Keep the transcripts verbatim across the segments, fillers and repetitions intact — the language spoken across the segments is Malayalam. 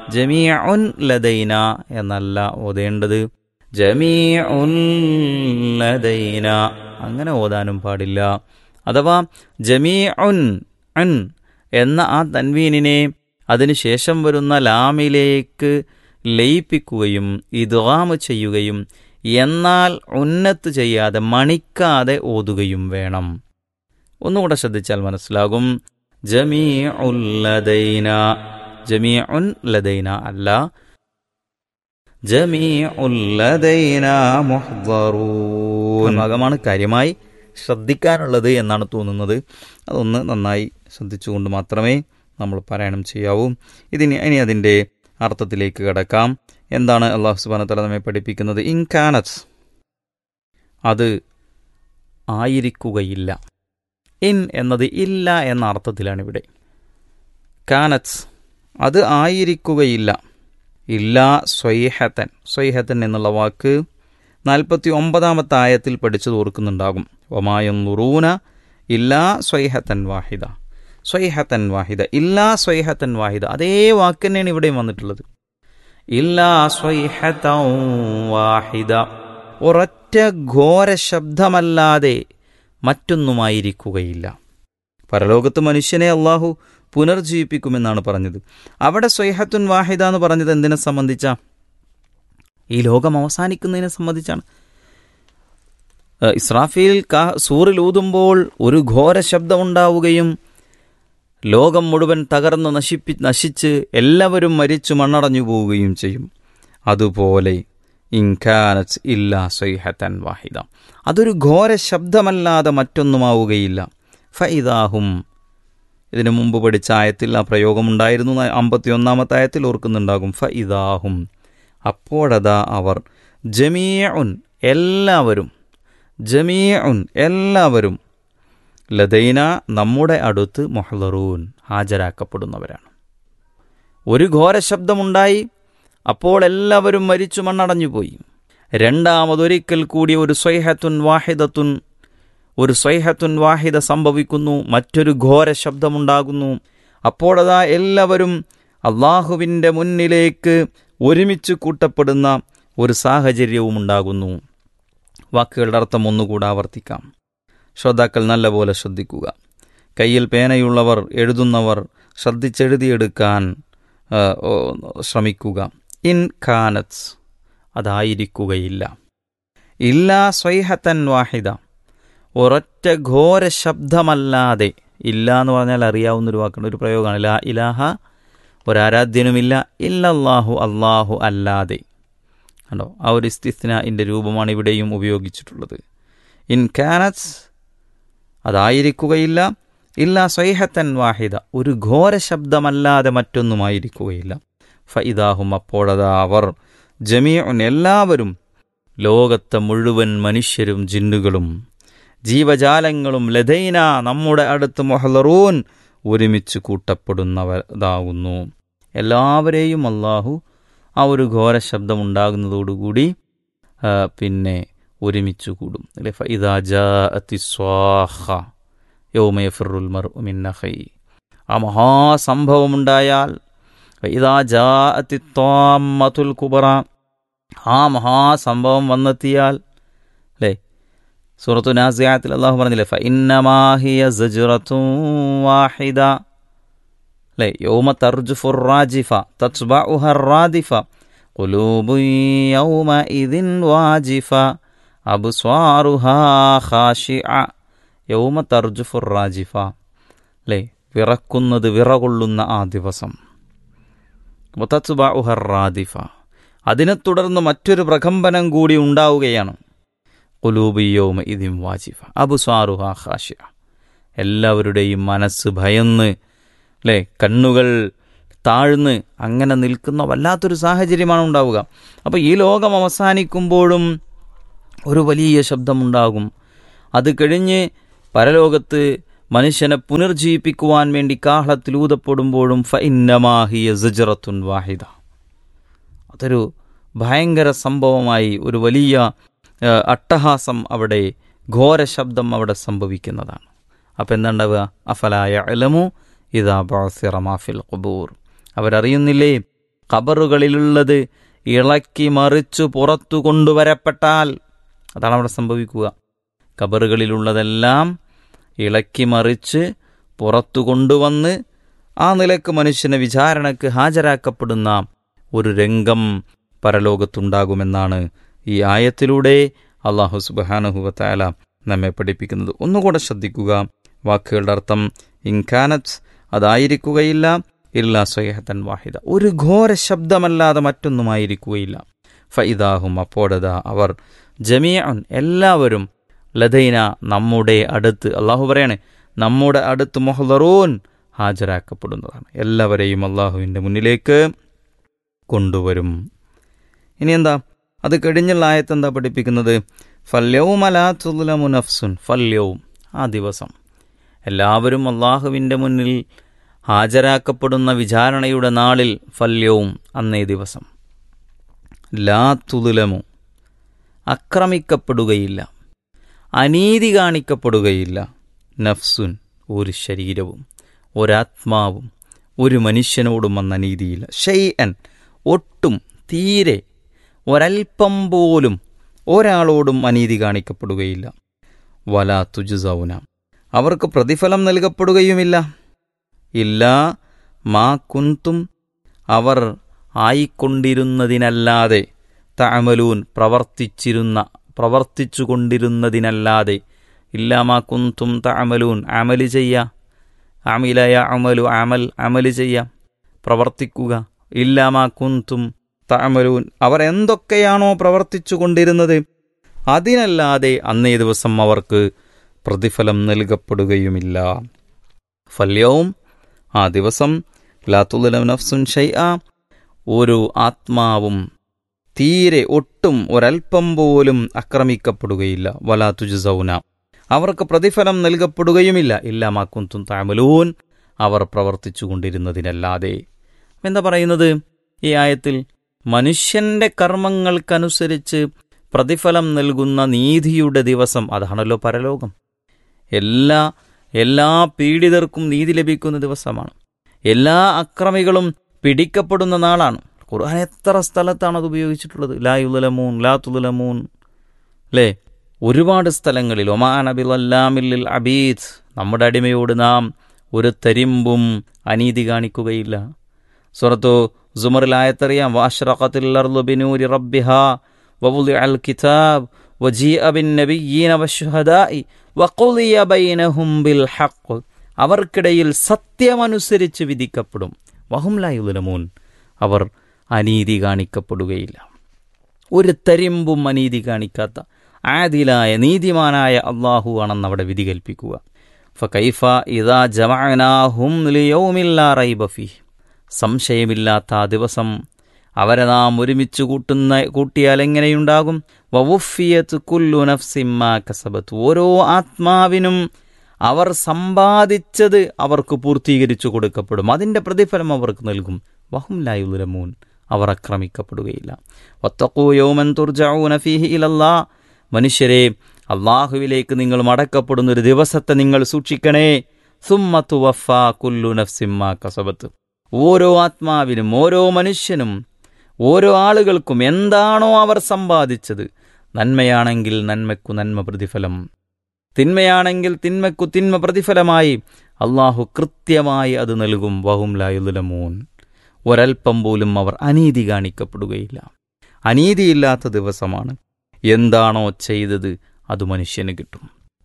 ജമീഉൻ ലദൈന എന്നല്ല ഓതേണ്ടത്, ജമീഉൻ ലദൈന അങ്ങനെ ഓതാനും പാടില്ല. അഥവാ ജമീഉൻ അൻ എന്ന ആ തൻവീനിനെ അതിനുശേഷം വരുന്ന ലാമിലേക്ക് ലയിപ്പിക്കുകയും ഇദ്ഗാം ചെയ്യുകയും എന്നാൽ ഉന്നത്ത് ചെയ്യാതെ മണിക്കാതെ ഓതുകയും വേണം. ഒന്നുകൂടെ ശ്രദ്ധിച്ചാൽ മനസ്സിലാകും. ജമീഉൽ ലദൈന, ജമീഉൻ ലദൈന അല്ല, ജമീഉൽ ലദൈന മുഹ്ദറൂൻ ഭാഗമാണ് കാര്യമായി ശ്രദ്ധിക്കാനുള്ളത് എന്നാണ് തോന്നുന്നത്. അതൊന്ന് നന്നായി ശ്രദ്ധിച്ചുകൊണ്ട് മാത്രമേ നമ്മൾ പാരായണം ചെയ്യാവൂ. ഇതിന് ഇനി അതിൻ്റെ അർത്ഥത്തിലേക്ക് കടക്കാം. എന്താണ് അല്ലാഹു സുബ്ഹാനഹു വ തആല നമ്മെ പഠിപ്പിക്കുന്നത്? ഇൻ കാനത്ത്, അത് ആയിരിക്കുകയില്ല. ഇൻ എന്നത് ഇല്ല എന്ന അർത്ഥത്തിലാണ് ഇവിടെ. കാനത്ത് അത് ആയിരിക്കുകയില്ല. ഇല്ലാ സ്വൈഹത്തൻ, സ്വൈഹത്തൻ എന്നുള്ള വാക്ക് നാൽപ്പത്തി ഒമ്പതാമത്തെ ആയത്തിൽ പഠിച്ചത് ഓർക്കുന്നുണ്ടാകും. വമായൻദുറൂന ഇല്ലാ സ്വൈഹത്തൻ വാഹിദ, സ്വൈഹത്തൻ വാഹിദ, ഇല്ലാ സ്വൈഹത്തൻ വാഹിദ, അതേ വാക്ക് തന്നെയാണ് ഇവിടെയും വന്നിട്ടുള്ളത്. ഇല്ലാ സ്വൈഹത്തൻ വാഹിദ, ഒരൊറ്റ ഘോര ശബ്ദമല്ലാതെ മറ്റൊന്നുമായിരിക്കുകയില്ല. പരലോകത്ത് മനുഷ്യനെ അള്ളാഹു പുനർജീവിപ്പിക്കുമെന്നാണ് പറഞ്ഞത്. അവിടെ സ്വൈഹത്തുൻ വാഹിദ എന്ന് പറഞ്ഞത് എന്തിനെ സംബന്ധിച്ചാ? ഈ ലോകം അവസാനിക്കുന്നതിനെ സംബന്ധിച്ചാണ്. ഇസ്രാഫീൽ കാ സൂറിൽ ഊതുമ്പോൾ ഒരു ഘോര ശബ്ദമുണ്ടാവുകയും ലോകം മുഴുവൻ തകർന്ന് നശിപ്പി നശിച്ച് എല്ലാവരും മരിച്ചു മണ്ണടഞ്ഞു പോവുകയും ചെയ്യും. അതുപോലെ ഇൻകാനത്ത് ഇല്ലാ സ്വൈഹത്തൻ വാഹിദ, അതൊരു ഘോര ശബ്ദമല്ലാതെ മറ്റൊന്നുമാവുകയില്ല. ഫഇദാഹും, ഇതിനു മുമ്പ് പഠിച്ച ആയത്തിൽ ആ പ്രയോഗമുണ്ടായിരുന്നു. അമ്പത്തി ഒന്നാമത്തെ ആയത്തിൽ ഓർക്കുന്നുണ്ടാകും. ഫഇദാഹും, അപ്പോഴതാ അവർ, ജമീഉൻ എല്ലാവരും, ജമീഉൻ എല്ലാവരും, ലദൈന നമ്മുടെ അടുത്ത് മുഹ്ദറൂൻ ഹാജരാക്കപ്പെടുന്നവരാണ്. ഒരു ഘോര ശബ്ദമുണ്ടായി, അപ്പോൾ എല്ലാവരും മരിച്ചു മണ്ണടഞ്ഞുപോയി. രണ്ടാമതൊരിക്കൽ കൂടി ഒരു സ്വൈഹത്തുൻ വാഹിദത്തുൻ, ഒരു സ്വൈഹത്തുൻ വാഹിദ സംഭവിക്കുന്നു, മറ്റൊരു ഘോര ശബ്ദമുണ്ടാകുന്നു. അപ്പോഴതാ എല്ലാവരും അള്ളാഹുവിൻ്റെ മുന്നിലേക്ക് ഒരുമിച്ച് കൂട്ടപ്പെടുന്ന ഒരു സാഹചര്യവും ഉണ്ടാകുന്നു. വാക്കുകളുടെ അർത്ഥം ഒന്നുകൂടെ ആവർത്തിക്കാം. ശ്രോതാക്കൾ നല്ലപോലെ ശ്രദ്ധിക്കുക. കയ്യിൽ പേനയുള്ളവർ, എഴുതുന്നവർ ശ്രദ്ധിച്ചെഴുതിയെടുക്കാൻ ശ്രമിക്കുക. ഇൻ കാനത്ത് അതായിരിക്കുകയില്ല. ഇല്ലാ സ്വൈഹത്തൻ വാഹിദ, ഒരൊറ്റ ഘോര ശബ്ദമല്ലാതെ. ഇല്ല എന്ന് പറഞ്ഞാൽ അറിയാവുന്നൊരു വാക്കാണ്, ഒരു പ്രയോഗമാണ്. ലാ ഇലാഹ, ഒരാരാധ്യനുമില്ല, ഇല്ലല്ലാഹു അല്ലാഹു അല്ലാതെ. കണ്ടോ, ആ ഒരു ഇസ്തിസ്നാഇന്റെ രൂപമാണ് ഇവിടെയും ഉപയോഗിച്ചിട്ടുള്ളത്. ഇൻ കാനത്ത് അതായിരിക്കുകയില്ല, ഇല്ലാ സ്വൈഹത്തൻ വാഹിദ ഒരു ഘോര ശബ്ദമല്ലാതെ മറ്റൊന്നുമായിരിക്കുകയില്ല. ഫഇദാഹും അപ്പോഴതാ അവർ, ജമീഉൻ എല്ലാവരും, ലോകത്തെ മുഴുവൻ മനുഷ്യരും ജിന്നുകളും ജീവജാലങ്ങളും, ലദൈന നമ്മുടെ അടുത്ത് മുഹ്ദറൂൻ ഒരുമിച്ച് കൂട്ടപ്പെടുന്നവരാകുന്നു. എല്ലാവരെയും അള്ളാഹു ആ ഒരു ഘോര ശബ്ദമുണ്ടാകുന്നതോടുകൂടി പിന്നെ ഒരുമിച്ച് കൂടും. അല്ലെ, ഫഇദാ ജാഅത്തി സ്വാഖ യൗമ യഫിറുൽ മർഉ മിൻ അഖീ, ആ മഹാസംഭവമുണ്ടായാൽ, ഫഇദാ ജാഅത്തി ത്വാമ്മത്തുൽ കുബ്ര, ആ മഹാസംഭവം വന്നെത്തിയാൽ, അല്ലേ, സൂറത്തു നാസിയാത്തിൽ അല്ലാഹു പറഞ്ഞില്ലേ, ഫഇന്നമാ ഹിയ സജ്റത്തുൻ വാഹിദ, അല്ലേ, യൗമ തർജുഫുർ റാജിഫ തത്ബഉഹ റാദിഫ ഖുലൂബുൻ യൗമഇദിൻ വാജിഫ അബ്സ്വാറുഹാ ഖാശിഅ യൗമ തർജുഫുർ റാജിഫ, അല്ലേ, വിറക്കുന്നത് വിറകൊള്ളുന്ന ആ ദിവസം. തത്ബഉഹ റാദിഫ, അതിനെ തുടർന്ന് മറ്റൊരു പ്രകമ്പനം കൂടി ഉണ്ടാവുകയാണ്. ഖുലൂബു യൗമഇദിൻ വാജിഫ അബ്സ്വാറുഹാ ഖാശിഅ, എല്ലാവരുടെയും മനസ്സ് ഭയന്ന്, അല്ലേ, കണ്ണുകൾ താഴ്ന്ന് അങ്ങനെ നിൽക്കുന്ന വല്ലാത്തൊരു സാഹചര്യമാണ് ഉണ്ടാവുക. അപ്പോൾ ഈ ലോകം അവസാനിക്കുമ്പോഴും ഒരു വലിയ ശബ്ദമുണ്ടാകും. അത് കഴിഞ്ഞ് പരലോകത്ത് മനുഷ്യനെ പുനർജീവിപ്പിക്കുവാൻ വേണ്ടി കാഹളത്തിൽ ഊതപ്പെടുമ്പോഴും ഫഇന്നമാ ഹിയ സജ്റത്തുൻ വാഹിദ, അതൊരു ഭയങ്കര സംഭവമായി ഒരു വലിയ അട്ടഹാസം അവിടെ, ഘോര ശബ്ദം അവിടെ സംഭവിക്കുന്നതാണ്. അപ്പം എന്താണ്ടാവുക? അഫലാ യഅലമു ഇദാ ബഅസിറ മാ ഫിൽ ഖുബൂർ, അവരറിയുന്നില്ലേ ഖബറുകളിലുള്ളത് ഇളക്കി മറിച്ചു പുറത്തു കൊണ്ടുവരപ്പെട്ടാൽ, അതാണ് അവിടെ സംഭവിക്കുക. ഖബറുകളിലുള്ളതെല്ലാം ഇളക്കി മറിച്ച് പുറത്തു കൊണ്ടുവന്ന് ആ നിലക്ക് മനുഷ്യനെ വിചാരണക്ക് ഹാജരാക്കപ്പെടുന്ന ഒരു രംഗം പരലോകത്തുണ്ടാകുമെന്നാണ് ഈ ആയത്തിലൂടെ അല്ലാഹു സുബ്ഹാനഹു വ തആല നമ്മെ പഠിപ്പിക്കുന്നത്. ഒന്നുകൂടെ ശ്രദ്ധിക്കുക വാക്കുകളുടെ അർത്ഥം. ഇൻകാനത്ത്, അതായിരിക്കുകയില്ല, ഇല്ലാ സ്വയഹത്തൻ വാഹിദ, ഒരു ഘോര ശബ്ദമല്ലാതെ മറ്റൊന്നുമായിരിക്കുകയില്ല. ഫഇദാഹും, അപ്പോഴതാ അവർ, ജമീഅൻ, എല്ലാവരും, ലദൈന, നമ്മുടെ അടുത്ത്, അള്ളാഹു പറയാണ് നമ്മുടെ അടുത്ത്, മുഹ്ദറൂൻ, ഹാജരാക്കപ്പെടുന്നതാണ്. എല്ലാവരെയും അള്ളാഹുവിൻ്റെ മുന്നിലേക്ക് കൊണ്ടുവരും. ഇനി എന്താ അത് കഴിഞ്ഞുള്ള ആയത്ത് എന്താ പഠിപ്പിക്കുന്നത്? ഫല്യൗമ ലാ തുദ്ലമു നഫ്സുൻ, ഫല്യൗം, ആ ദിവസം എല്ലാവരും അള്ളാഹുവിൻ്റെ മുന്നിൽ ഹാജരാക്കപ്പെടുന്ന വിചാരണയുടെ നാളിൽ, ഫല്യവും, അന്നേ ദിവസം, ലാ തുദ്ലമു, അക്രമിക്കപ്പെടുകയില്ല, അനീതി കാണിക്കപ്പെടുകയില്ല, നഫ്സുൻ, ഒരു ശരീരവും ഒരാത്മാവും ഒരു മനുഷ്യനോടും അന്ന് അനീതിയില്ല. ഷൈഅൻ, ഒട്ടും, തീരെ, ഒരൽപ്പം പോലും ഒരാളോടും അനീതി കാണിക്കപ്പെടുകയില്ല. വലാ തുജ്സൗന, അവർക്ക് പ്രതിഫലം നൽകപ്പെടുകയുമില്ല. ഇല്ലാ മാ കുന്തും, അവർ ആയിക്കൊണ്ടിരുന്നതിനല്ലാതെ, തഅമലൂൻ, പ്രവർത്തിച്ചിരുന്ന പ്രവർത്തിച്ചു കൊണ്ടിരുന്നതിനല്ലാതെ, ഇല്ലാ മാ കുന്തും തഅമലൂൻ, അമല് ചെയ്യുക, അമിലയ അമലു, അമൽ, അമല് ചെയ്യുക, പ്രവർത്തിക്കുക. ഇല്ലാ മാ കുന്തും തഅമലൂൻ, അവർ എന്തൊക്കെയാണോ പ്രവർത്തിച്ചു കൊണ്ടിരുന്നത് അതിനല്ലാതെ അന്നേ ദിവസം അവർക്ക് പ്രതിഫലം നൽകപ്പെടുകയുമില്ല. ഫല്യവും, ആ ദിവസം, ലാ തുദ്ലമു നഫ്സുൻ ഷൈഅ, ഒരു ആത്മാവും തീരെ, ഒട്ടും, ഒരൽപ്പം പോലും ആക്രമിക്കപ്പെടുകയില്ല. വലാ തുജ്സൗന, അവർക്ക് പ്രതിഫലം നൽകപ്പെടുകയുമില്ല. ഇല്ലാ മാ കുന്തും തഅമലൂൻ, അവർ പ്രവർത്തിച്ചു കൊണ്ടിരുന്നതിനല്ലാതെ. എന്താ പറയുന്നത് ഈ ആയത്തിൽ? മനുഷ്യന്റെ കർമ്മങ്ങൾക്കനുസരിച്ച് പ്രതിഫലം നൽകുന്ന നീതിയുടെ ദിവസം, അതാണല്ലോ പരലോകം. എല്ലാ എല്ലാ പീഡിതർക്കും നീതി ലഭിക്കുന്ന ദിവസമാണ്. എല്ലാ അക്രമികളും പിടിക്കപ്പെടുന്ന നാളാണ്. ഖുർആൻ എത്ര സ്ഥലത്താണ് അത് ഉപയോഗിച്ചിട്ടുള്ളത്? ലാ യുദ്ലമൂൻ, ലാ തുദ്ലമൂൻ, അല്ലേ? ഒരുപാട് സ്ഥലങ്ങളിൽ. ഒമാ അന ബിളല്ലാമിൽ ലിൽ അബീദ്, നമ്മുടെ അടിമയോട് നാം ഒരു തരിമ്പും അനീതി കാണിക്കുകയില്ല. സൂറത്തു സുമറിൽ ആയത്തറിയാം, വഅശ്റഖത്തിൽ അർളു ബിനൂരി റബ്ബിഹാ വവുദിഅൽ കിതാബ് വജീഅ ബിന്നബിയ്യീന വശുഹദാഇ വഖുളിയ ബൈനഹും ബിൽ ഹഖ്, അവർക്കിടയിൽ സത്യമനുസരിച്ച് വിധിക്കപ്പെടും. വഹും ലാ യുദ്ലമൂൻ, അവർ അനീതി കാണിക്കപ്പെടുകയില്ല. ഒരു തരിമ്പും അനീതി കാണിക്കാത്ത ആദിലായ, നീതിമാനായ അല്ലാഹു ആണെന്ന് അവിടെ വിധി കൽപ്പിക്കുക. ഫകൈഫ ഇദാ ജമഅനാഹും ലിയൗമിൻ ലാ റൈബ ഫീഹ്, സംശയമില്ലാത്ത ആ ദിവസം അവരെ നാം ഒരുമിച്ച് കൂട്ടുന്ന കൂട്ടിയാൽ എങ്ങനെയുണ്ടാകും? വവുഫിയത് കുല്ലു നഫ്സിൻ മാ കസബത്, ഓരോ ആത്മാവിനും അവർ സമ്പാദിച്ചത് അവർക്ക് പൂർത്തീകരിച്ചു കൊടുക്കപ്പെടും. അതിൻ്റെ പ്രതിഫലം അവർക്ക് നൽകും. വഹും ലാ യുദ്ലമൂൻ, അവർ ആക്രമിക്കപ്പെടുകയില്ല. വത്തഖൂ യൗമൻ തുർജഊന ഫീഹി ഇലല്ലാഹ്, മനുഷ്യരെ, അള്ളാഹുവിലേക്ക് നിങ്ങൾ മടക്കപ്പെടുന്ന ഒരു ദിവസത്തെ നിങ്ങൾ സൂക്ഷിക്കണേ. സുമ്മ തുവഫാ കുല്ലു നഫ്സിൻ മാ കസബത്, ഓരോ ആത്മാവിനും, ഓരോ മനുഷ്യനും, ഓരോ ആളുകൾക്കും എന്താണോ അവർ സമ്പാദിച്ചത്, നന്മയാണെങ്കിൽ നന്മയ്ക്കു നന്മ പ്രതിഫലം, തിന്മയാണെങ്കിൽ തിന്മയ്ക്കു തിന്മ പ്രതിഫലമായി അള്ളാഹു കൃത്യമായി അത് നൽകും. വഹും ലാ യുദ്ലമൂൻ, ഒരൽപ്പം പോലും അവർ അനീതി കാണിക്കപ്പെടുകയില്ല. അനീതിയില്ലാത്ത ദിവസമാണ്. എന്താണോ ചെയ്തത് അത് മനുഷ്യന് കിട്ടും.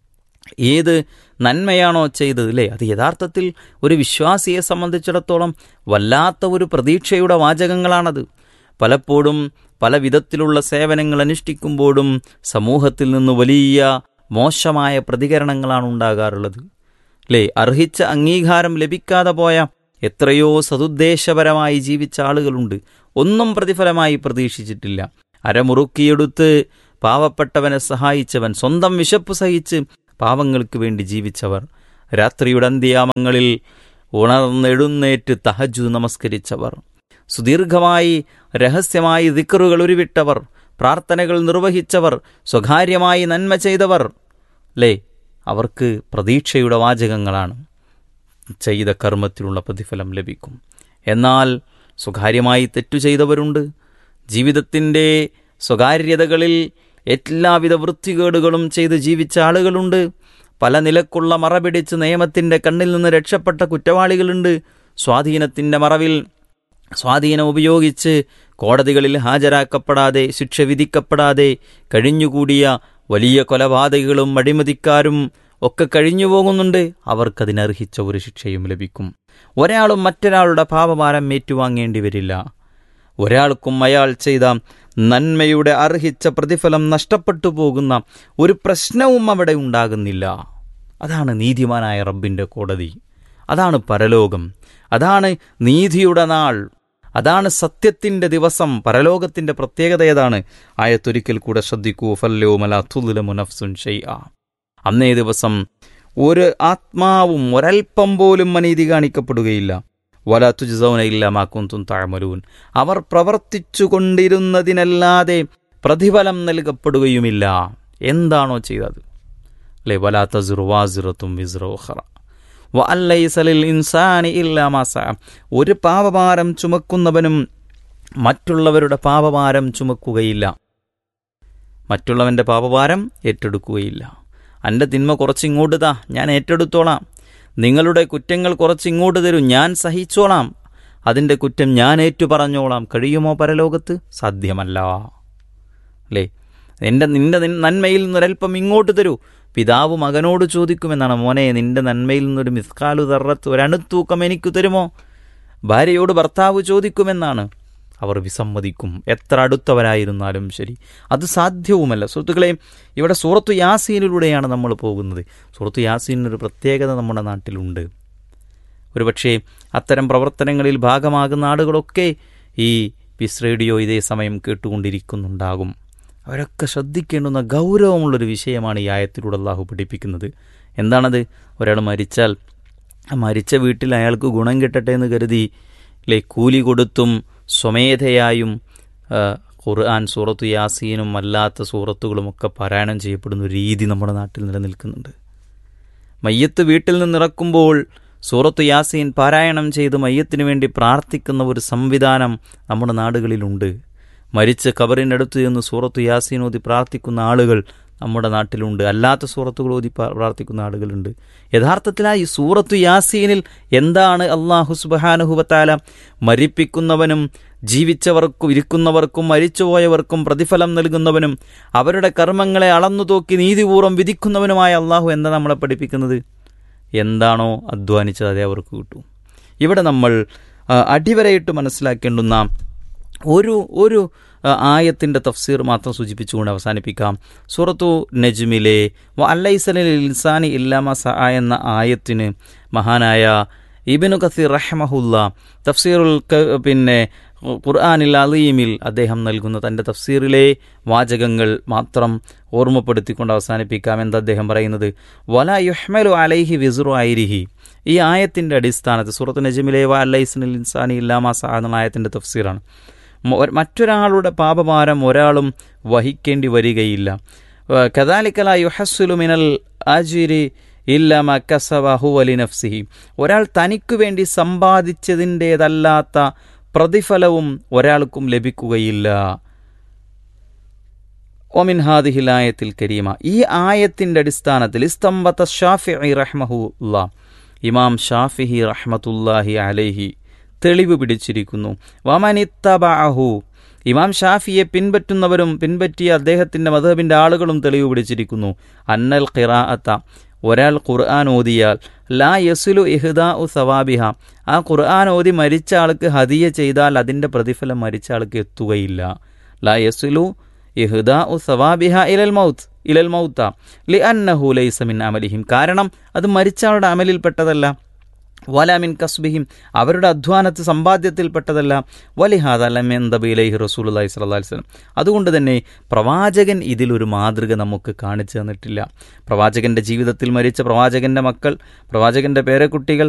ഏത് നന്മയാണോ ചെയ്തത്, അല്ലേ, അത് യഥാർത്ഥത്തിൽ ഒരു വിശ്വാസിയെ സംബന്ധിച്ചിടത്തോളം വല്ലാത്ത ഒരു പ്രതീക്ഷയുടെ വാചകങ്ങളാണത്. പലപ്പോഴും പല വിധത്തിലുള്ള സേവനങ്ങൾ അനുഷ്ഠിക്കുമ്പോഴും സമൂഹത്തിൽ നിന്ന് വലിയ മോശമായ പ്രതികരണങ്ങളാണ് ഉണ്ടാകാറുള്ളത്, അല്ലേ? അർഹിച്ച അംഗീകാരം ലഭിക്കാതെ പോയ എത്രയോ സതുദ്ദേശപരമായി ജീവിച്ച ആളുകളുണ്ട്. ഒന്നും പ്രതിഫലമായി പ്രതീക്ഷിച്ചിട്ടില്ല. അരമുറുക്കിയെടുത്ത് പാവപ്പെട്ടവനെ സഹായിച്ചവൻ, സ്വന്തം വിശപ്പ് സഹിച്ച് പാവങ്ങൾക്ക് വേണ്ടി ജീവിച്ചവർ, രാത്രിയുടെ അന്ത്യാമങ്ങളിൽ ഉണർന്നെഴുന്നേറ്റ് തഹജ്ജുദ് നമസ്കരിച്ചവർ, സുദീർഘമായി രഹസ്യമായി ദിക്റുകൾ ഉരുവിട്ടവർ, പ്രാർത്ഥനകൾ നിർവഹിച്ചവർ, സ്വകാര്യമായി നന്മ ചെയ്തവർ, അല്ലേ, അവർക്ക് പ്രതീക്ഷയുടെ വാചകങ്ങളാണ്. ചെയ്ത കർമ്മത്തിലുള്ള പ്രതിഫലം ലഭിക്കും. എന്നാൽ സ്വകാര്യമായി തെറ്റു ചെയ്തവരുണ്ട്. ജീവിതത്തിൻ്റെ സ്വകാര്യതകളിൽ എല്ലാവിധ വൃത്തികേടുകളും ചെയ്ത് ജീവിച്ച ആളുകളുണ്ട്. പല നിലക്കുള്ള മറ പിടിച്ച് നിയമത്തിൻ്റെ കണ്ണിൽ നിന്ന് രക്ഷപ്പെട്ട കുറ്റവാളികളുണ്ട്. സ്വാധീനത്തിൻ്റെ മറവിൽ സ്വാധീനം ഉപയോഗിച്ച് കോടതികളിൽ ഹാജരാക്കപ്പെടാതെ ശിക്ഷ വിധിക്കപ്പെടാതെ കഴിഞ്ഞുകൂടിയ വലിയ കൊലപാതകികളും അഴിമതിക്കാരും ഒക്കെ കഴിഞ്ഞു പോകുന്നുണ്ട്. അവർക്കതിനർഹിച്ച ഒരു ശിക്ഷയും ലഭിക്കും. ഒരാളും മറ്റൊരാളുടെ പാപഭാരം ഏറ്റുവാങ്ങേണ്ടി വരില്ല. ഒരാൾക്കും അയാൾ ചെയ്ത നന്മയുടെ അർഹിച്ച പ്രതിഫലം നഷ്ടപ്പെട്ടു പോകുന്ന ഒരു പ്രശ്നവും അവിടെ ഉണ്ടാകുന്നില്ല. അതാണ് നീതിമാനായ റബ്ബിൻ്റെ കോടതി. അതാണ് പരലോകം. അതാണ് നീതിയുടെ നാൾ. അതാണ് സത്യത്തിൻ്റെ ദിവസം. പരലോകത്തിൻ്റെ പ്രത്യേകത ഏതാണ്? ആയത്തൊരിക്കൽ കൂടെ ശ്രദ്ധിക്കൂ. ഫല്യൗമ ലാ തുദ്ലമു നഫ്സുൻ ശൈഅ. അന്നേ ദിവസം ഒരു ആത്മാവും ഒരൽപ്പം പോലും അനീതി കാണിക്കപ്പെടുകയില്ല. വലാ തുജ്സൗന ഇല്ലാ മാ കുൻതും തഅമലൂൻ. അവർ പ്രവർത്തിച്ചു കൊണ്ടിരുന്നതിനല്ലാതെ പ്രതിഫലം നൽകപ്പെടുകയുമില്ല. എന്താണോ ചെയ്തത് അല്ലേ? വലാ തസിറു വാസിറത്തും വിസ്റ ഉഖറ വഅൻ ലൈസ ലിൽ ഇൻസാനി ഇല്ലാ മാ സഅ. ഒരു പാപഭാരം ചുമക്കുന്നവനും മറ്റുള്ളവരുടെ പാപഭാരം ചുമക്കുകയില്ല. മറ്റുള്ളവൻ്റെ പാപഭാരം ഏറ്റെടുക്കുകയില്ല. എൻ്റെ തിന്മ കുറച്ചിങ്ങോട്ട് താ, ഞാൻ ഏറ്റെടുത്തോളാം. നിങ്ങളുടെ കുറ്റങ്ങൾ കുറച്ചിങ്ങോട്ട് തരൂ, ഞാൻ സഹിച്ചോളാം. അതിൻ്റെ കുറ്റം ഞാൻ ഏറ്റു പറഞ്ഞോളാം. കഴിയുമോ പരലോകത്ത്? സാധ്യമല്ല അല്ലേ? എൻ്റെ നിൻ്റെ നന്മയിൽ നിന്നൊരൽപ്പം ഇങ്ങോട്ട് തരൂ. പിതാവ് മകനോട് ചോദിക്കുമെന്നാണ്, മോനെ നിൻ്റെ നന്മയിൽ നിന്നൊരു മിസ്കാലു ദർറത്ത്, ഒരണുത്തൂക്കം എനിക്ക് തരുമോ? ഭാര്യയോട് ഭർത്താവ് ചോദിക്കുമെന്നാണ്. അവർ വിസമ്മതിക്കും, എത്ര അടുത്തവരായിരുന്നാലും ശരി. അത് സാധ്യവുമല്ല. സുഹൃത്തുക്കളെ, ഇവിടെ സൂറത്തു യാസീനിലൂടെയാണ് നമ്മൾ പോകുന്നത്. സൂറത്തു യാസീനൊരു പ്രത്യേകത നമ്മുടെ നാട്ടിലുണ്ട്. ഒരുപക്ഷെ അത്തരം പ്രവർത്തനങ്ങളിൽ ഭാഗമാകുന്ന ആളുകളൊക്കെ ഈ പീസ് റേഡിയോ ഇതേ സമയം കേട്ടുകൊണ്ടിരിക്കുന്നുണ്ടാകും. അവരൊക്കെ ശ്രദ്ധിക്കേണ്ടുന്ന ഗൗരവമുള്ളൊരു വിഷയമാണ് ഈ ആയത്തിലൂടെ അല്ലാഹു പഠിപ്പിക്കുന്നത്. എന്താണത്? ഒരാൾ മരിച്ചാൽ ആ മരിച്ച വീട്ടിൽ അയാൾക്ക് ഗുണം കിട്ടട്ടെ എന്ന് കരുതി അല്ലേ കൂലി കൊടുത്തും സ്വമേധയായും ഖുർആൻ സൂറത്തു യാസീനും അല്ലാത്ത സൂറത്തുകളുമൊക്കെ പാരായണം ചെയ്യപ്പെടുന്ന ഒരു രീതി നമ്മുടെ നാട്ടിൽ നിലനിൽക്കുന്നുണ്ട്. മയ്യത്ത് വീട്ടിൽ നിന്നിറക്കുമ്പോൾ സൂറത്തു യാസീൻ പാരായണം ചെയ്ത് മയ്യത്തിന് വേണ്ടി പ്രാർത്ഥിക്കുന്ന ഒരു സംവിധാനം നമ്മുടെ നാടുകളിലുണ്ട്. മരിച്ച് ഖബറിനടുത്ത് ചെന്ന് സൂറത്തു യാസീൻ ഓതി പ്രാർത്ഥിക്കുന്ന ആളുകൾ നമ്മുടെ നാട്ടിലുണ്ട്. അല്ലാത്ത സൂറത്തുകൾ ഓതി പ്രാർത്ഥിക്കുന്ന ആളുകളുണ്ട്. യഥാർത്ഥത്തിലായി ഈ സൂറത്തു യാസീനിൽ എന്താണ് അല്ലാഹു സുബ്ഹാനഹു വ തആല മരിപ്പിക്കുന്നവനും ജീവിച്ചവർക്കും ഇരിക്കുന്നവർക്കും മരിച്ചുപോയവർക്കും പ്രതിഫലം നൽകുന്നവനും അവരുടെ കർമ്മങ്ങളെ അളന്നു തൂക്കി നീതിപൂർവ്വം വിധിക്കുന്നവനുമായ അല്ലാഹു എന്താ നമ്മളെ പഠിപ്പിക്കുന്നത്? എന്താണോ അധ്വാനിച്ചത് അതേ അവർക്ക് കിട്ടും. ഇവിടെ നമ്മൾ അടിവരയിട്ട് മനസ്സിലാക്കേണ്ടുന്ന ഒരു ഒരു ആയത്തിൻ്റെ തഫ്സീർ മാത്രം സൂചിപ്പിച്ചുകൊണ്ട് അവസാനിപ്പിക്കാം. സൂറത്തു നജ്മിലെ വ അലൈസ ലിൽ ഇൻസാനി ഇല്ലാ മാ സഅ എന്ന ആയത്തിന് മഹാനായ ഇബ്നു കസീർ റഹ്മഹുല്ല തഫ്സീറുൽ പിന്നെ ഖുർആനിൽ അലീമിൽ അദ്ദേഹം നൽകുന്ന തൻ്റെ തഫ്സീറിലെ വാചകങ്ങൾ മാത്രം ഓർമ്മപ്പെടുത്തിക്കൊണ്ട് അവസാനിപ്പിക്കാം. എന്താ അദ്ദേഹം പറയുന്നത്? വലാ യുഹ്മലു അലൈഹി വിസ്റു ഐരിഹി. ഈ ആയത്തിൻ്റെ അടിസ്ഥാനത്തിൽ സൂറത്തു നജ്മിലെ വ അലൈസ ലിൽ ഇൻസാനി ഇല്ലാ മാ സഅ എന്ന ആയത്തിൻ്റെ തഫ്സീറാണ്. മറ്റൊരാളുടെ പാപഭാരം ഒരാളും വഹിക്കേണ്ടി വരികയില്ല. കദാലിക ലാ യുഹസ്സിലു മിനൽ അജ്രി ഇല്ലാ മാ കസബ ഹുവ ലിനഫ്സിഹി. ഒരാൾ തനിക്കു വേണ്ടി സമ്പാദിച്ചതിൻ്റേതല്ലാത്ത പ്രതിഫലവും ഒരാൾക്കും ലഭിക്കുകയില്ല. ഒമിൻ ഹാദിഹിൽ ആയത്തിൽ കരീമ. ഈ ആയത്തിൻ്റെ അടിസ്ഥാനത്തിൽ ഇസ്തംബത ഷാഫിഈ റഹ്മഹുല്ലാ, ഇമാം ഷാഫിഈ റഹ്മത്തുല്ലാഹി അലൈഹി തെളിവ് പിടിച്ചിരിക്കുന്നു. വമനിത്തബഅഹു, ഇമാം ഷാഫിയെ പിൻപറ്റുന്നവരും പിൻപറ്റിയ അദ്ദേഹത്തിൻ്റെ മദ്ഹബിൻ്റെ ആളുകളും തെളിവ് പിടിച്ചിരിക്കുന്നു. അന്നൽ ഖിറാഅത്ത, ഒരാൾ ഖുർആൻ ഓതിയാൽ ലാ യസ്ലു ഇഹ്ദാഉ സവാബിഹ, ആ ഖുർആൻ ഓതി മരിച്ച ആൾക്ക് ഹദിയ ചെയ്താൽ അതിൻ്റെ പ്രതിഫലം മരിച്ച ആൾക്ക് എത്തുകയില്ല. ലാ യസ്ലു ഇഹ്ദാഉ സവാബിഹ ഇലൽ മൗത്ത് ഇലൽ മൗത്ത ലിഅന്നഹു ലൈസ മിൻ അമലിഹിം, കാരണം അത് മരിച്ച ആളുടെ അമലിൽപ്പെട്ടതല്ല. വലാമിൻ കസ്ബിഹിം, അവരുടെ അധ്വാനത്ത് സമ്പാദ്യത്തിൽപ്പെട്ടതല്ല. വലിഹാദ ലം യൻദബി ഇലൈഹി റസൂലുള്ളാഹി സ്വല്ലല്ലാഹി അലൈഹി വസല്ലം. അതുകൊണ്ട് തന്നെ പ്രവാചകൻ ഇതിലൊരു മാതൃക നമുക്ക് കാണിച്ചു തന്നിട്ടില്ല. പ്രവാചകന്റെ ജീവിതത്തിൽ മരിച്ച പ്രവാചകന്റെ മക്കൾ, പ്രവാചകന്റെ പേരക്കുട്ടികൾ,